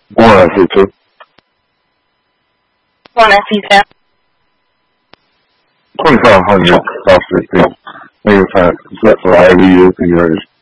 Born at C2. Born at C2. 2500 cost 15. Maybe for IBU, can you ready?